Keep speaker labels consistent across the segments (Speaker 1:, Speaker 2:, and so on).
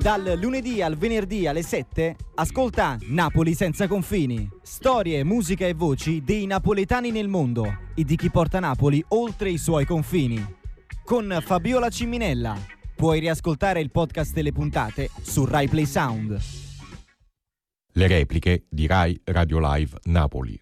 Speaker 1: Dal lunedì al venerdì alle 7 ascolta Napoli senza confini. Storie, musica e voci dei napoletani nel mondo e di chi porta Napoli oltre i suoi confini. Con Fabiola Ciminella. Puoi riascoltare il podcast delle puntate su Rai Play Sound.
Speaker 2: Le repliche di Rai Radio Live Napoli.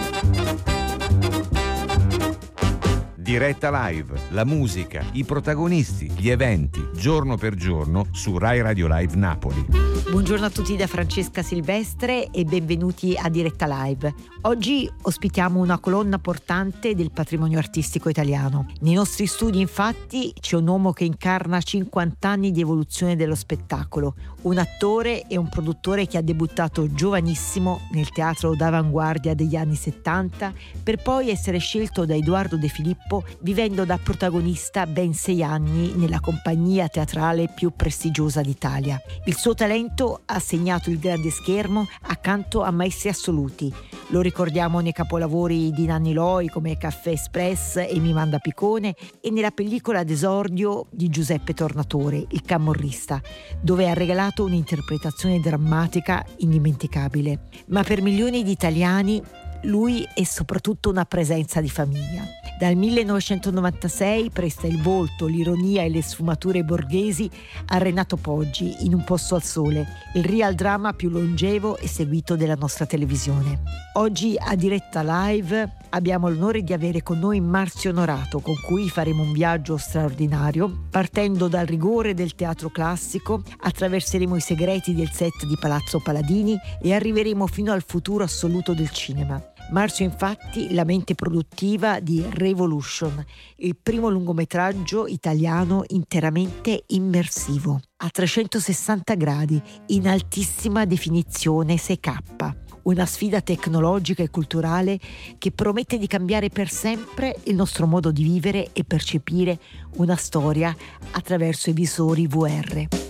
Speaker 3: Diretta Live, la musica, i protagonisti, gli eventi, giorno per giorno su Rai Radio Live Napoli.
Speaker 4: Buongiorno a tutti da Francesca Silvestre e benvenuti a Diretta Live. Oggi ospitiamo una colonna portante del patrimonio artistico italiano. Nei nostri studi, infatti, c'è un uomo che incarna 50 anni di evoluzione dello spettacolo, un attore e un produttore che ha debuttato giovanissimo nel teatro d'avanguardia degli anni 70 per poi essere scelto da Edoardo De Filippo, vivendo da protagonista ben 6 anni nella compagnia teatrale più prestigiosa d'Italia. Il suo talento ha segnato il grande schermo accanto a maestri assoluti. Lo ricordiamo nei capolavori di Nanni Loi come Caffè Express e Mi manda Picone e nella pellicola d'esordio di Giuseppe Tornatore, Il camorrista, dove ha regalato un'interpretazione drammatica indimenticabile. Ma per milioni di italiani lui è soprattutto una presenza di famiglia. Dal 1996 presta il volto, l'ironia e le sfumature borghesi a Renato Poggi in Un posto al sole, il real drama più longevo e seguito della nostra televisione. Oggi a Diretta Live abbiamo l'onore di avere con noi Marzio Onorato, con cui faremo un viaggio straordinario. Partendo dal rigore del teatro classico, attraverseremo i segreti del set di Palazzo Paladini e arriveremo fino al futuro assoluto del cinema. Marzio infatti la mente produttiva di Revolution, il primo lungometraggio italiano interamente immersivo, a 360 gradi, in altissima definizione 6K. Una sfida tecnologica e culturale che promette di cambiare per sempre il nostro modo di vivere e percepire una storia attraverso i visori VR.